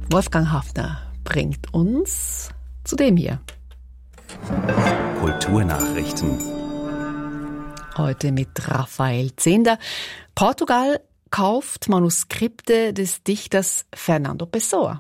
Wolfgang Hafner bringt uns zu dem hier. Kulturnachrichten. Heute mit Raphael Zehnder. Portugal kauft Manuskripte des Dichters Fernando Pessoa.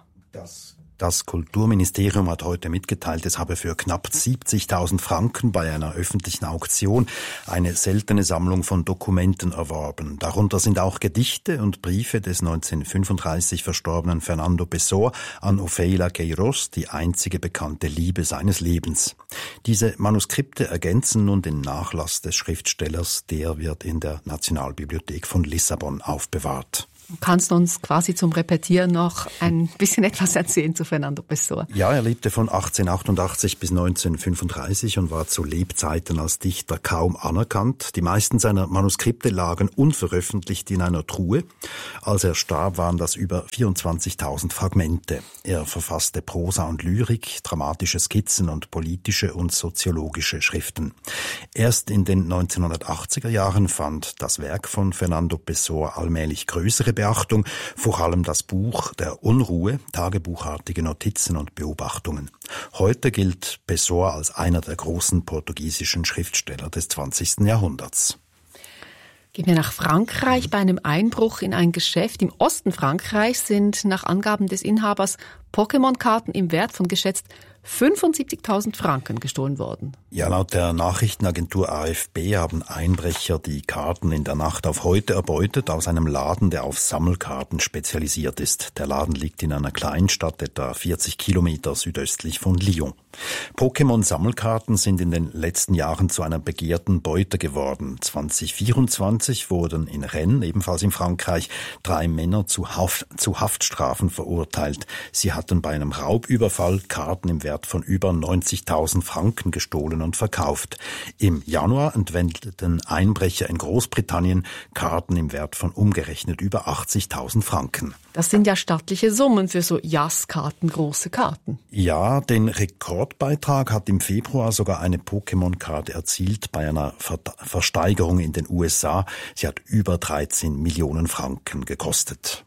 Das Kulturministerium hat heute mitgeteilt, es habe für knapp 70.000 Franken bei einer öffentlichen Auktion eine seltene Sammlung von Dokumenten erworben. Darunter sind auch Gedichte und Briefe des 1935 verstorbenen Fernando Pessoa an Ofelia Queiroz, die einzige bekannte Liebe seines Lebens. Diese Manuskripte ergänzen nun den Nachlass des Schriftstellers, der wird in der Nationalbibliothek von Lissabon aufbewahrt. Kannst du uns quasi zum Repetieren noch ein bisschen etwas erzählen zu Fernando Pessoa? Ja, er lebte von 1888 bis 1935 und war zu Lebzeiten als Dichter kaum anerkannt. Die meisten seiner Manuskripte lagen unveröffentlicht in einer Truhe. Als er starb, waren das über 24.000 Fragmente. Er verfasste Prosa und Lyrik, dramatische Skizzen und politische und soziologische Schriften. Erst in den 1980er Jahren fand das Werk von Fernando Pessoa allmählich größere Beachtung, vor allem das Buch der Unruhe, tagebuchartige Notizen und Beobachtungen. Heute gilt Pessoa als einer der großen portugiesischen Schriftsteller des 20. Jahrhunderts. Gehen wir nach Frankreich. Bei einem Einbruch in ein Geschäft im Osten Frankreichs sind nach Angaben des Inhabers Pokémon-Karten im Wert von geschätzt 75.000 Franken gestohlen worden. Ja, laut der Nachrichtenagentur AFP haben Einbrecher die Karten in der Nacht auf heute erbeutet aus einem Laden, der auf Sammelkarten spezialisiert ist. Der Laden liegt in einer Kleinstadt etwa 40 Kilometer südöstlich von Lyon. Pokémon-Sammelkarten sind in den letzten Jahren zu einer begehrten Beute geworden. 2024 wurden in Rennes, ebenfalls in Frankreich, 3 Männer zu Haftstrafen verurteilt. Sie hatten bei einem Raubüberfall Karten im Wert von über 90.000 Franken gestohlen und verkauft. Im Januar entwendeten Einbrecher in Großbritannien Karten im Wert von umgerechnet über 80.000 Franken. Das sind ja stattliche Summen für so Jazzkarten, große Karten. Ja, den Rekordbeitrag hat im Februar sogar eine Pokémon-Karte erzielt bei einer Versteigerung in den USA. Sie hat über 13 Millionen Franken gekostet.